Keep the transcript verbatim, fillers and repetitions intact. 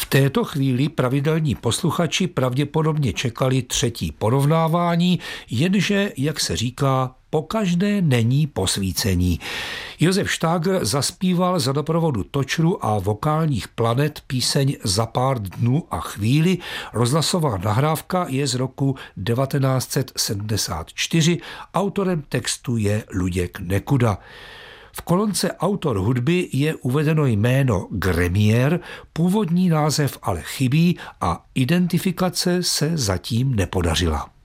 této chvíli pravidelní posluchači pravděpodobně čekali třetí porovnávání, jenže, jak se říká, pokaždé není posvícení. Josef Štágr zaspíval za doprovodu točru a vokálních planet píseň Za pár dnů a chvíli. Rozhlasová nahrávka je z roku devatenáct set sedmdesát čtyři, autorem textu je Luděk Nekuda. V kolonce autor hudby je uvedeno jméno Gremier, původní název ale chybí a identifikace se zatím nepodařila.